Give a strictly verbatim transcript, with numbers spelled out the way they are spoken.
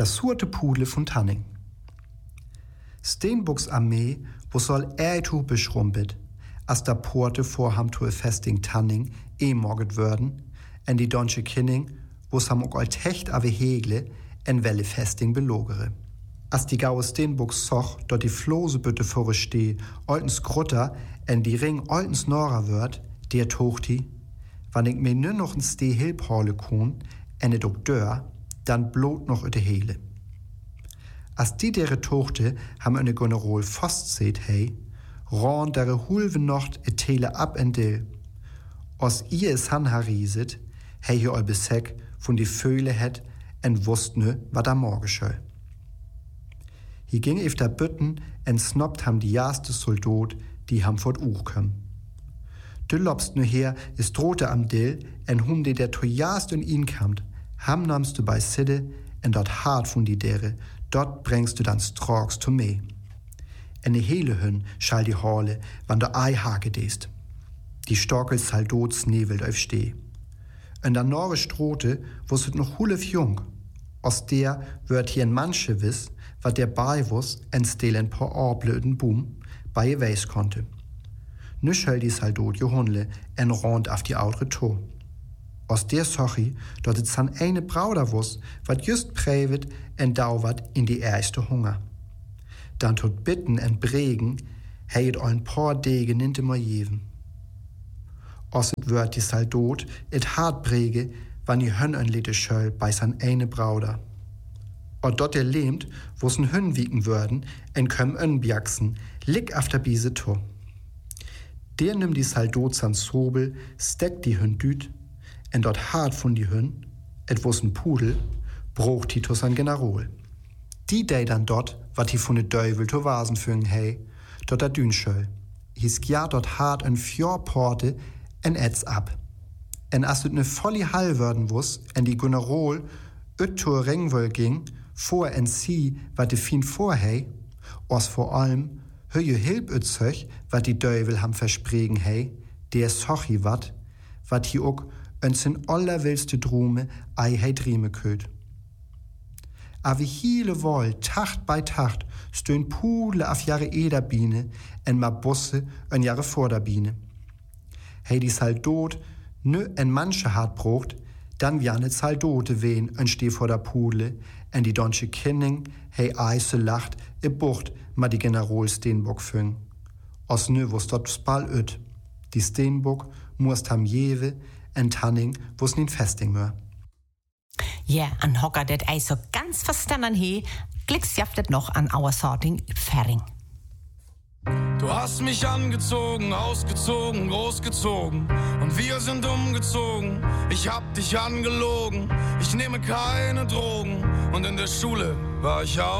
das surte Pudle von Tanning. Steenbocks Armee, wo soll er tu beschrumpet, als der Porte vorham to Festing Tanning eh morget würden, en die Donsche Kinning, wo sam auch altecht ave Hegle, en welle Festing belogere. Als die gaue Steenbocks soch, dort die Flosebütte vorre steh, oltens Grutter, en die Ring oltens Nora wird, der tochti, wann ich mir nur noch ein Steh Hilphorle kun, en et ook dör, dann blot noch öte Hele. Als die dere Tochte ham eine Gonerol Fost seht hei, ron dere Hulve nocht et Tele ab en dill. Os ihr es han hariset, hei hier ol besek, von die Föhle het, en wusst nö, wat da morgen schöll. Hier ging ef da Bütten, en snoppt ham die jaste Soldat, die ham fort uch köm. Du lobst nu her, is drohte am Dill, en hum de der to jast und ihn kamt, ham namst du bei Sidde, en dort hart von die dere, dort bringst du dann Strogs to me. En ne hele hün schall die Horle, wann der Ei hake dest. Die Storkel Saldots nevelt auf steh. En der Norre strote, wusset noch hulef jung. Aus der wird hier ein Manche wiss, wat der Beiwuss en stelen paar Orblöden Boom bei ihr weis konnte. Nu schall die Saldot Johonle en rond auf die outre to. Aus der Sochi, dort ist san eine Brauder wuss, wat just prävet en dauwert in die erste Hunger. Dann tut bitten en bregen, heiet ein paar Dege ninte ma jeven. Os et wird die Saldot et hart brege, wann die Hön en lite schöll bei san eine Brauder. Und dort der lehmt, wo's n Hön wiegen würden, en köm en bjaxen, lick auf der Biese to. Der nimmt die Saldot san Sobel, steckt die Hön düt, en dort hart von die Hön, et wo's n Pudel, brucht Titus an Generol. Die dei dann dort, wat die von de Deuvel to Vasen fügen hei, dort der Dünschöll. Hieß ja dort hart en Fjordporte, en etz ab. En as et ne volli Hall würden wuss, en die Generol, öt to Ringwöll ging, vor en sie, wat de fin vorhei, os vor allem, höje hilp öt söch, wat die Deuvel ham verspregen hei, der sochi wat, wat hi ook öns in allerwillste Drume ei hei drieme köt. A wie hiele woll, Tacht bei Tacht, stöhn Pudle auf jahre Ederbiene, en ma Busse en jahre Vorderbiene. Hei die Saldot, nö en manche hart brucht, dann wie eine Saldote wehen, en steh vor der Pudle, en die Donsche Kinning, hei eise lacht, e Bucht, ma die Generol Steenbock füng. Os nö wus dort spall öt. Die Steenbock musst ham jewe, en Tanning wus nin Festing mör. Ja, yeah, an hocker det ei so ganz verstanden he, glicks jaftet noch an our sorting Ferring. Du hast mich angezogen, ausgezogen, großgezogen und wir sind umgezogen. Ich hab dich angelogen, ich nehme keine Drogen und in der Schule war ich auch